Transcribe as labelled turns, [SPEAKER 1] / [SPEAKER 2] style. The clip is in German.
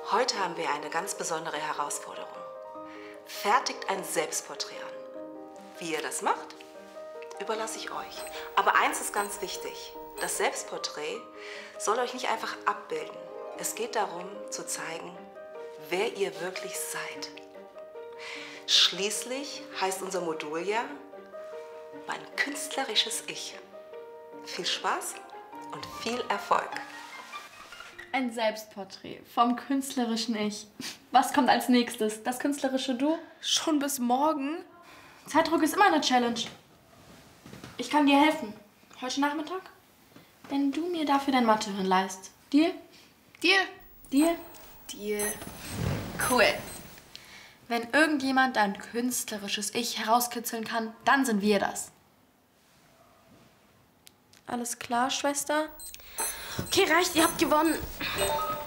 [SPEAKER 1] Heute haben wir eine ganz besondere Herausforderung. Fertigt ein Selbstporträt an. Wie ihr das macht, überlasse ich euch. Aber eins ist ganz wichtig. Das Selbstporträt soll euch nicht einfach abbilden. Es geht darum, zu zeigen, wer ihr wirklich seid. Schließlich heißt unser Modul ja mein künstlerisches Ich. Viel Spaß und viel Erfolg.
[SPEAKER 2] Ein Selbstporträt vom künstlerischen Ich. Was kommt als nächstes? Das künstlerische Du?
[SPEAKER 3] Schon bis morgen?
[SPEAKER 2] Zeitdruck ist immer eine Challenge. Ich kann dir helfen. Heute Nachmittag? Wenn du mir dafür dein Mathehirn leihst. Deal?
[SPEAKER 3] Deal.
[SPEAKER 2] Deal?
[SPEAKER 3] Deal.
[SPEAKER 2] Cool. Wenn irgendjemand dein künstlerisches Ich herauskitzeln kann, dann sind wir das.
[SPEAKER 3] Alles klar, Schwester?
[SPEAKER 2] Okay, reicht. Ihr habt gewonnen.